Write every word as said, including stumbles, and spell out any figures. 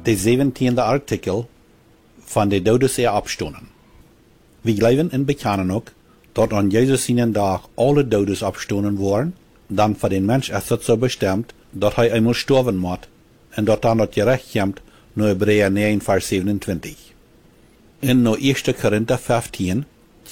de zeventiende artikel van de dodes er opstonden. We geloven en bekennen ook dat aan Jezus zijn dag alle dodes opstonden worden, dan voor den mens is het zo bestemd dat hij eenmaal sterven moet en dat dan het gerecht komt naar Hebreeën negen vers zevenentwintig. In nou eerste Korinther vijftien